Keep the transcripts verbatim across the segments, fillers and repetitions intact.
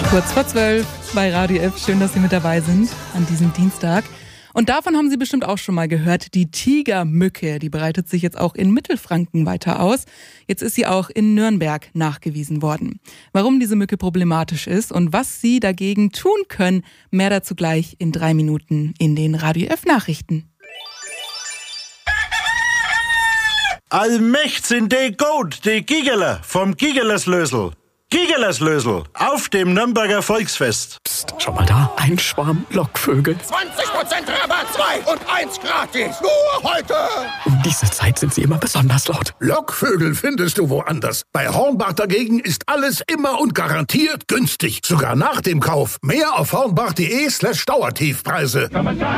Kurz vor zwölf bei Radio F. Schön, dass Sie mit dabei sind an diesem Dienstag. Und davon haben Sie bestimmt auch schon mal gehört. Die Tigermücke, die breitet sich jetzt auch in Mittelfranken weiter aus. Jetzt ist sie auch in Nürnberg nachgewiesen worden. Warum diese Mücke problematisch ist und was Sie dagegen tun können, mehr dazu gleich in drei Minuten in den Radio F Nachrichten. Allmächt sind die gut, die Gigerler vom Gigerlerslösel. Gigerlerslösel auf dem Nürnberger Volksfest. Psst, schau mal da, ein Schwarm Lockvögel. zwanzig Prozent Rabatt, zwei und eins gratis. Nur heute. Um diese Zeit sind sie immer besonders laut. Lockvögel findest du woanders. Bei Hornbach dagegen ist alles immer und garantiert günstig. Sogar nach dem Kauf. Mehr auf hornbach.de slash Dauertiefpreise.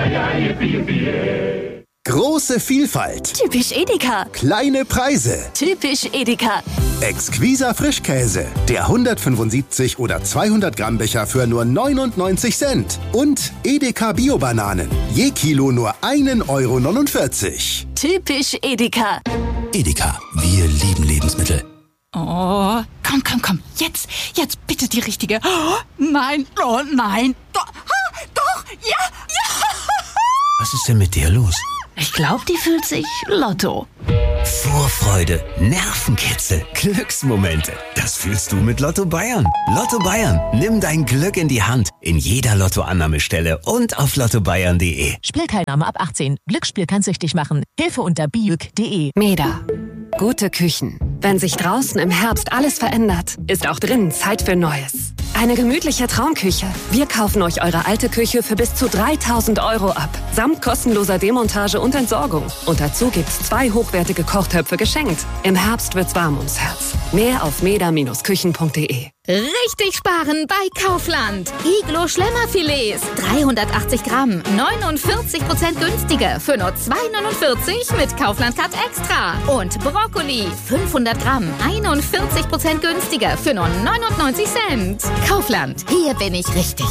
Große Vielfalt. Typisch Edeka. Kleine Preise. Typisch Edeka. Exquiser Frischkäse. Der hundertfünfundsiebzig oder zweihundert Gramm Becher für nur neunundneunzig Cent. Und Edeka Bio-Bananen. Je Kilo nur ein Euro neunundvierzig. Typisch Edeka. Edeka. Wir lieben Lebensmittel. Oh, komm, komm, komm. Jetzt, jetzt bitte die richtige. Oh, nein, oh nein. Doch, ah, doch, ja, ja. Was ist denn mit dir los? Ich glaube, die fühlt sich Lotto. Vorfreude, Nervenkitzel, Glücksmomente. Das fühlst du mit Lotto Bayern. Lotto Bayern. Nimm dein Glück in die Hand. In jeder Lottoannahmestelle und auf lotto bayern punkt de. Spielteilnahme ab achtzehn. Glücksspiel kann süchtig machen. Hilfe unter biüg punkt de. Meda. Gute Küchen. Wenn sich draußen im Herbst alles verändert, ist auch drinnen Zeit für Neues. Eine gemütliche Traumküche. Wir kaufen euch eure alte Küche für bis zu dreitausend Euro ab. Samt kostenloser Demontage und Entsorgung. Und dazu gibt's zwei hochwertige Kochtöpfe geschenkt. Im Herbst wird's warm ums Herz. Mehr auf meda Bindestrich küchen punkt de. Richtig sparen bei Kaufland. Iglo Schlemmerfilets. dreihundertachtzig Gramm. neunundvierzig Prozent günstiger. Für nur zwei neunundvierzig mit Kaufland Cut Extra. Und Brokkoli. fünfhundert Gramm. einundvierzig Prozent günstiger. Für nur neunundneunzig Cent. Kaufland. Hier bin ich richtig.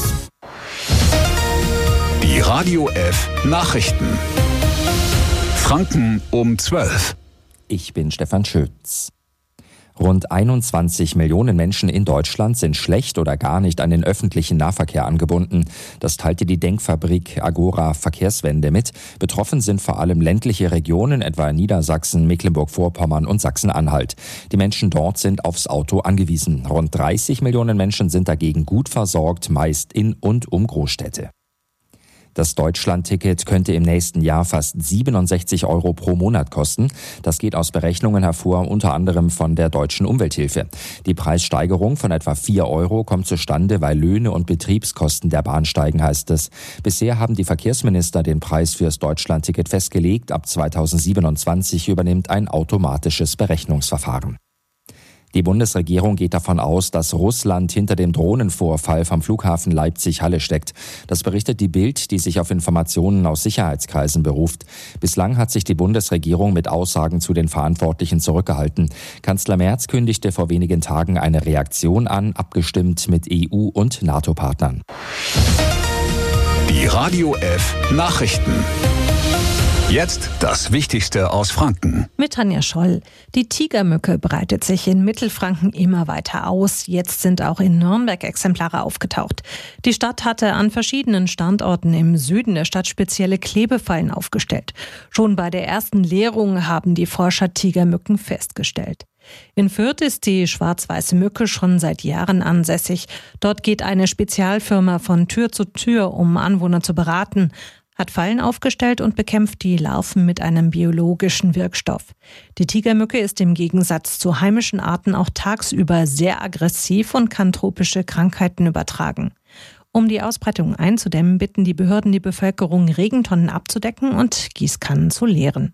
Die Radio F Nachrichten. Franken um zwölf. Ich bin Stefan Schütz. Rund einundzwanzig Millionen Menschen in Deutschland sind schlecht oder gar nicht an den öffentlichen Nahverkehr angebunden. Das teilte die Denkfabrik Agora Verkehrswende mit. Betroffen sind vor allem ländliche Regionen, etwa Niedersachsen, Mecklenburg-Vorpommern und Sachsen-Anhalt. Die Menschen dort sind aufs Auto angewiesen. Rund dreißig Millionen Menschen sind dagegen gut versorgt, meist in und um Großstädte. Das Deutschland-Ticket könnte im nächsten Jahr fast siebenundsechzig Euro pro Monat kosten. Das geht aus Berechnungen hervor, unter anderem von der Deutschen Umwelthilfe. Die Preissteigerung von etwa vier Euro kommt zustande, weil Löhne und Betriebskosten der Bahn steigen, heißt es. Bisher haben die Verkehrsminister den Preis fürs Deutschland-Ticket festgelegt. Ab zweitausendsiebenundzwanzig übernimmt ein automatisches Berechnungsverfahren. Die Bundesregierung geht davon aus, dass Russland hinter dem Drohnenvorfall vom Flughafen Leipzig-Halle steckt. Das berichtet die Bild, die sich auf Informationen aus Sicherheitskreisen beruft. Bislang hat sich die Bundesregierung mit Aussagen zu den Verantwortlichen zurückgehalten. Kanzler Merz kündigte vor wenigen Tagen eine Reaktion an, abgestimmt mit E U- und NATO-Partnern. Die Radio F Nachrichten. Jetzt das Wichtigste aus Franken. Mit Tanja Scholl. Die Tigermücke breitet sich in Mittelfranken immer weiter aus. Jetzt sind auch in Nürnberg Exemplare aufgetaucht. Die Stadt hatte an verschiedenen Standorten im Süden der Stadt spezielle Klebefallen aufgestellt. Schon bei der ersten Leerung haben die Forscher Tigermücken festgestellt. In Fürth ist die schwarz-weiße Mücke schon seit Jahren ansässig. Dort geht eine Spezialfirma von Tür zu Tür, um Anwohner zu beraten, hat Fallen aufgestellt und bekämpft die Larven mit einem biologischen Wirkstoff. Die Tigermücke ist im Gegensatz zu heimischen Arten auch tagsüber sehr aggressiv und kann tropische Krankheiten übertragen. Um die Ausbreitung einzudämmen, bitten die Behörden die Bevölkerung, Regentonnen abzudecken und Gießkannen zu leeren.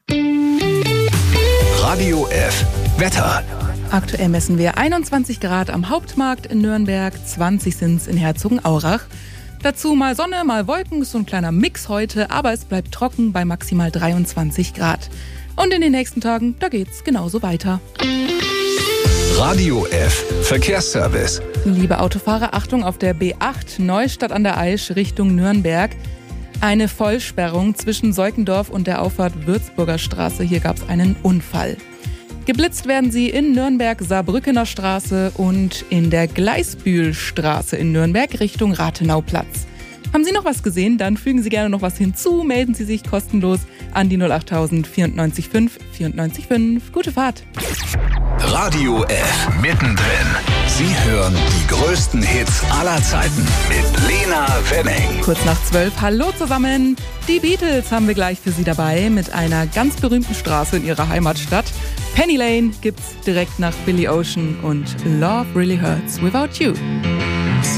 Radio F Wetter. Aktuell messen wir einundzwanzig Grad am Hauptmarkt in Nürnberg, zwanzig sind's in Herzogenaurach. Dazu mal Sonne, mal Wolken, ist so ein kleiner Mix heute, aber es bleibt trocken bei maximal dreiundzwanzig Grad. Und in den nächsten Tagen, da geht's genauso weiter. Radio F Verkehrsservice. Liebe Autofahrer, Achtung auf der B acht Neustadt an der Aisch Richtung Nürnberg. Eine Vollsperrung zwischen Seukendorf und der Auffahrt Würzburger Straße. Hier gab's einen Unfall. Geblitzt werden sie in Nürnberg-Saarbrückener Straße und in der Gleisbühlstraße in Nürnberg Richtung Rathenauplatz. Haben Sie noch was gesehen? Dann fügen Sie gerne noch was hinzu. Melden Sie sich kostenlos an die null acht tausend vierundneunzig fünf vierundneunzig fünf. Gute Fahrt. Radio F mittendrin. Sie hören die größten Hits aller Zeiten mit Lena Wenning. Kurz nach zwölf. Hallo zusammen. Die Beatles haben wir gleich für Sie dabei mit einer ganz berühmten Straße in ihrer Heimatstadt. Penny Lane gibt's direkt nach Billy Ocean und Love Really Hurts Without You.